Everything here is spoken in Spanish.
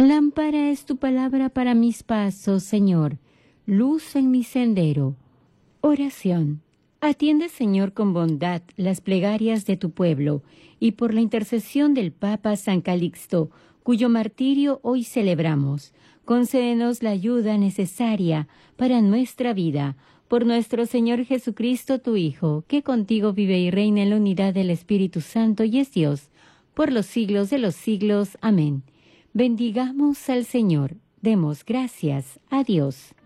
Lámpara es tu palabra para mis pasos, Señor, luz en mi sendero. Oración. Atiende, Señor, con bondad las plegarias de tu pueblo, y por la intercesión del Papa San Calixto, cuyo martirio hoy celebramos, concédenos la ayuda necesaria para nuestra vida. Por nuestro Señor Jesucristo, tu Hijo, que contigo vive y reina en la unidad del Espíritu Santo y es Dios, por los siglos de los siglos. Amén. Bendigamos al Señor. Demos gracias a Dios.